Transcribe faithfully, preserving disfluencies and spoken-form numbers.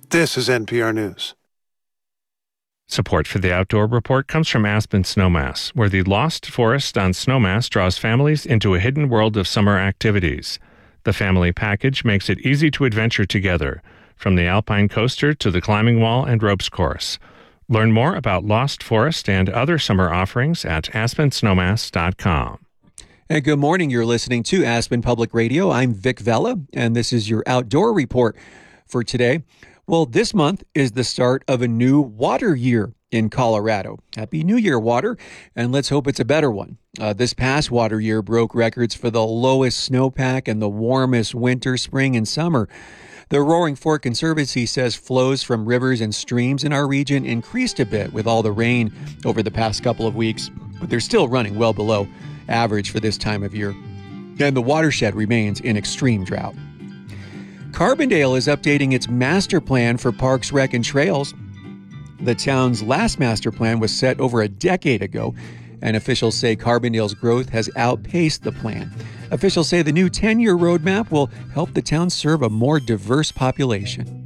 This is N P R News. Support for the Outdoor Report comes from Aspen Snowmass, where the Lost Forest on Snowmass draws families into a hidden world of summer activities. The family package makes it easy to adventure together, from the alpine coaster to the climbing wall and ropes course. Learn more about Lost Forest and other summer offerings at aspen snowmass dot com. And good morning. You're listening to Aspen Public Radio. I'm Vic Vella, and this is your Outdoor Report for today. Well, this month is the start of a new water year in Colorado. Happy New Year, water, and let's hope it's a better one. Uh, this past water year broke records for the lowest snowpack and the warmest winter, spring, and summer. The Roaring Fork Conservancy says flows from rivers and streams in our region increased a bit with all the rain over the past couple of weeks, but they're still running well below average for this time of year. And the watershed remains in extreme drought. Carbondale is updating its master plan for parks, rec, and trails. The town's last master plan was set over a decade ago, and officials say Carbondale's growth has outpaced the plan. Officials say the new ten-year roadmap will help the town serve a more diverse population.